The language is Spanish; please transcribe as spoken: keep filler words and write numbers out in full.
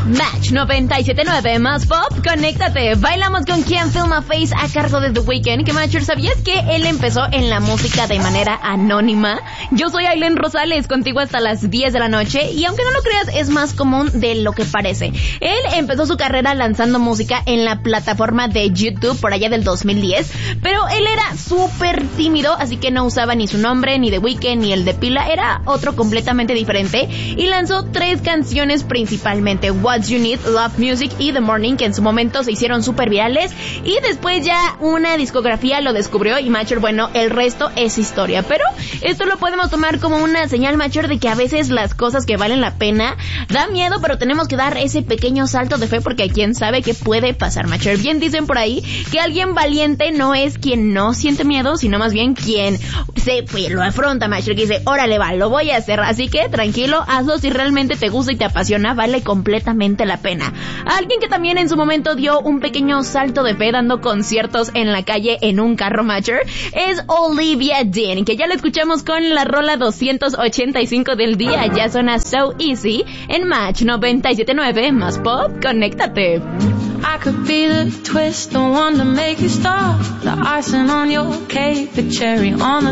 Match noventa y siete punto nueve más pop, conéctate. Bailamos con Can't Feel My Face a cargo de The Weeknd. Que Matcher, ¿sabías que él empezó en la música de manera anónima? Yo soy Aileen Rosales, contigo hasta las diez de la noche. Y aunque no lo creas, es más común de lo que parece. Él empezó su carrera lanzando música en la plataforma de YouTube por allá del dos mil diez. Pero él era súper tímido, así que no usaba ni su nombre, ni The Weeknd, ni el de pila. Era otro completamente diferente. Y lanzó tres canciones principalmente: What You Need, Love Music y The Morning, que en su momento se hicieron súper virales, y después ya una discografía lo descubrió y Matcher, bueno, el resto es historia. Pero esto lo podemos tomar como una señal, Matcher, de que a veces las cosas que valen la pena da miedo, pero tenemos que dar ese pequeño salto de fe porque quién sabe qué puede pasar, Matcher. Bien dicen por ahí que alguien valiente no es quien no siente miedo, sino más bien quien se pues, lo afronta, Matcher, que dice, órale va, lo voy a hacer. Así que tranquilo, hazlo si realmente te gusta y te apasiona, vale completamente la pena. Alguien que también en su momento dio un pequeño salto de fe dando conciertos en la calle en un carro, Matcher, es Olivia Dean, que ya la escuchamos con la rola doscientos ochenta y cinco del día. Ya suena So Easy en Match noventa y siete punto nueve más pop, conéctate. I could be the twist, the one to make you stop, the icing on your cake, the cherry on the